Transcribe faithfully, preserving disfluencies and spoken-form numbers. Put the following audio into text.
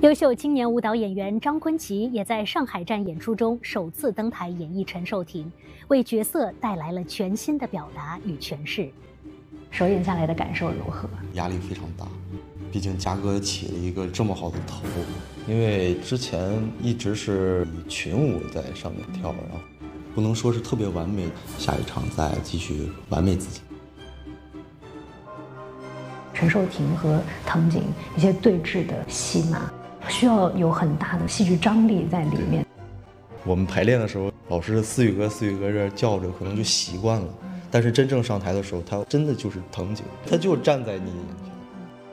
优秀青年舞蹈演员张坤奇也在上海站演出中首次登台演绎陈寿亭，为角色带来了全新的表达与诠释。首演下来的感受如何？ 压力非常大，毕竟嘉哥起了一个这么好的头， 因为之前一直是以群舞在上面跳，然后不能说是特别完美，下一场再继续完美自己。 陈寿亭和藤井一些对峙的戏码，需要有很大的戏剧张力在里面。 我们排练的时候，老师思雨哥思雨哥这叫着，可能就习惯了。但是真正上台的时候，他真的就是藤井，他就站在你